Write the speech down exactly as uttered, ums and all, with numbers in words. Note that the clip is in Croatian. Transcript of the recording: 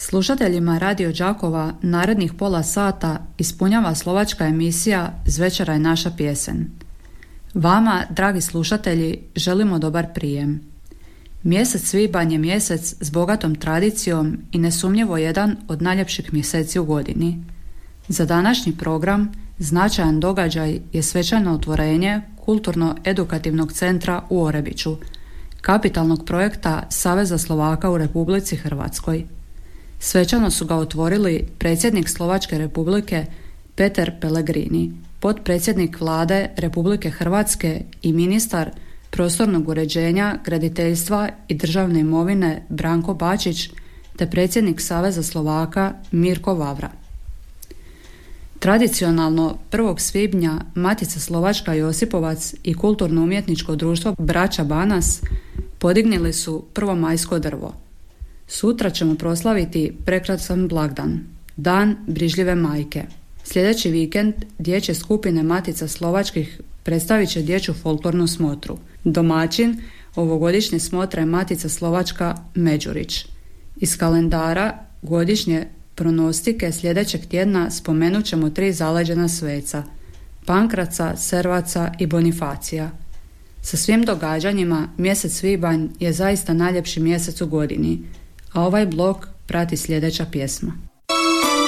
Slušateljima Radio Đakova narednih pola sata ispunjava slovačka emisija Zvečera je naša pjesen. Vama, dragi slušatelji, želimo dobar prijem. Mjesec svibanj je mjesec s bogatom tradicijom i nesumnjivo jedan od najljepših mjeseci u godini. Za današnji program značajan događaj je svečano otvorenje Kulturno-edukativnog centra u Orebiću, kapitalnog projekta Saveza Slovaka u Republici Hrvatskoj. Svečano su ga otvorili predsjednik Slovačke Republike Peter Pellegrini, potpredsjednik Vlade Republike Hrvatske i ministar prostornog uređenja, graditeljstva i državne imovine Branko Bačić, te predsjednik Saveza Slovaka Mirko Vavra. Tradicionalno prvog svibnja Matica Slovačka Josipovac i Kulturno-umjetničko društvo Braća Banas podignili su prvomajsko drvo. Sutra ćemo proslaviti prekrasan blagdan, Dan brižljive majke. Sljedeći vikend dječje skupine Matica Slovačkih predstavit će dječju folklornu smotru. Domaćin ovogodišnje smotre je Matica Slovačka Međurić. Iz kalendara godišnje pronostike sljedećeg tjedna spomenut ćemo tri zaleđena sveca: Pankraca, Servaca i Bonifacija. Sa svim događanjima mjesec svibanj je zaista najljepši mjesec u godini, a ovaj blok prati sljedeća pjesma.